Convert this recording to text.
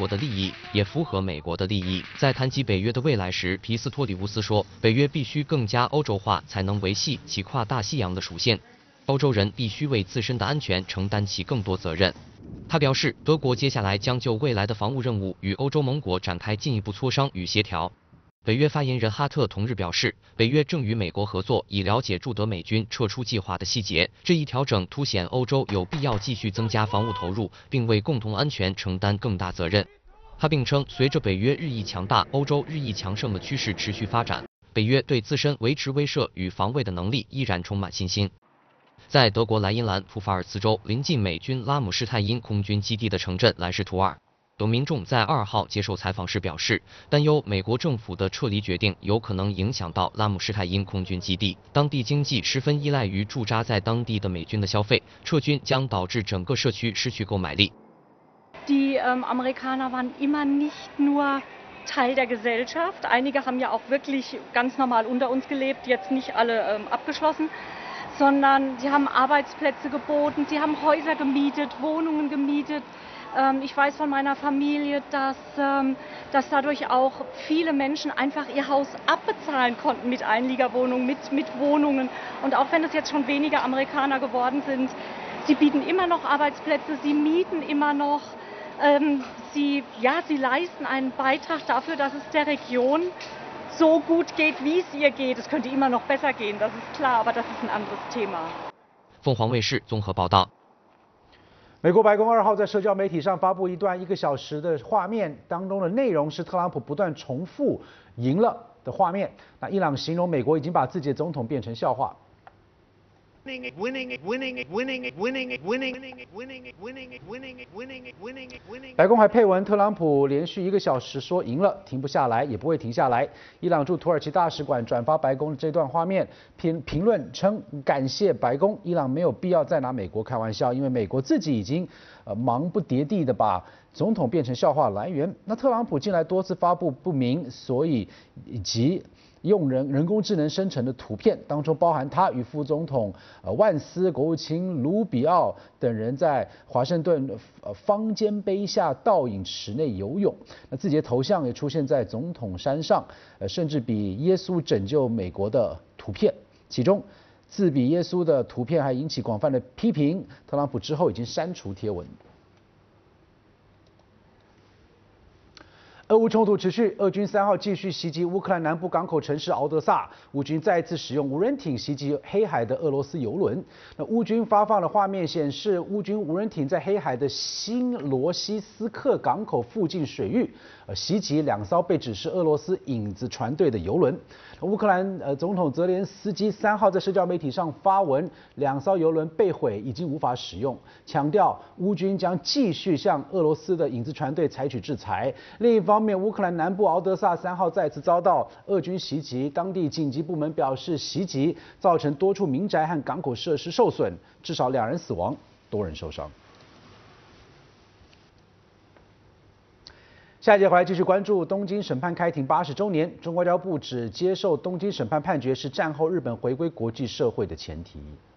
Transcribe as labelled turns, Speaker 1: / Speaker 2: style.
Speaker 1: 国的利益，也符合美国的利益。在谈及北约的未来时，皮斯托里乌斯说，北约必须更加欧洲化，才能维系其跨大西洋的属性。欧洲人必须为自身的安全承担起更多责任。他表示，德国接下来将就未来的防务任务与欧洲盟国展开进一步磋商与协调。北约发言人哈特同日表示，北约正与美国合作，以了解驻德美军撤出计划的细节。这一调整凸显欧洲有必要继续增加防务投入，并为共同安全承担更大责任。他并称，随着北约日益强大，欧洲日益强盛的趋势持续发展，北约对自身维持威慑与防卫的能力依然充满信心。在德国莱茵兰普法尔茨州临近美军拉姆施泰因空军基地的城镇兰施图尔，有民众在2号接受采访时表示，担忧美国政府的撤离决定有可能影响到拉姆施泰因空军基地，当地经济十分依赖于驻扎在当地的美军的消费，撤军将导致整个社区失去购买力。
Speaker 2: Die Amerikaner waren immer nicht nur Teil der Gesellschaft. Einige haben ja auch wirklich ganz normal unter uns gelebt, jetzt nicht alle abgeschlossen, sondern sie haben Arbeitsplätze geboten, sie haben Häuser gemietet, Wohnungen gemietet. Ich weiß von meiner Familie, dass dadurch auch viele Menschen einfach ihr Haus abbezahlen konnten mit Einliegerwohnungen, mit Wohnungen. Und auch wenn es jetzt schon weniger Amerikaner geworden sind, sie bieten immer noch Arbeitsplätze, sie mieten immer noch. Sie leisten einen Beitrag dafür, dass es der Region so gut geht, wie es ihr geht. Es könnte immer noch besser gehen, das ist klar, aber das ist ein anderes Thema.
Speaker 1: 凤凰卫视综合报道。
Speaker 3: 美国白宫2号在社交媒体上发布一段1个小时的画面，当中的内容是特朗普不断重复“赢了”的画面。那伊朗形容美国已经把自己的总统变成笑话。白宫还配文，特朗普连续1个小时说赢了，停不下来，也不会停下来。伊朗驻土耳其大使馆转发白宫的这段画面，评论称感谢白宫，伊朗没有必要再拿美国开玩笑，因为美国自己已经忙不迭地的把总统变成笑话来源。那特朗普近来多次发布不明所以以及用人工智能生成的图片，当中包含他与副总统万斯、国务卿卢比奥等人在华盛顿方尖碑下倒影池内游泳。那自己的头像也出现在总统山上，甚至比耶稣拯救美国的图片。其中自比耶稣的图片还引起广泛的批评，特朗普之后已经删除贴文。俄乌冲突持续，俄军3号继续袭击乌克兰南部港口城市敖德萨，乌军再一次使用无人艇袭击黑海的俄罗斯油轮。那乌军发放的画面显示，乌军无人艇在黑海的新罗西斯克港口附近水域，袭击2艘被指是俄罗斯影子船队的油轮。乌克兰总统泽连斯基3号在社交媒体上发文，2艘油轮被毁，已经无法使用，强调乌军将继续向俄罗斯的影子船队采取制裁。另一方面，乌克兰南部敖德萨3号再次遭到俄军袭击，当地紧急部门表示，袭击造成多处民宅和港口设施受损，至少2人死亡，多人受伤。下一节回来继续关注东京审判开庭80周年，中国外交部指接受东京审判判决是战后日本回归国际社会的前提。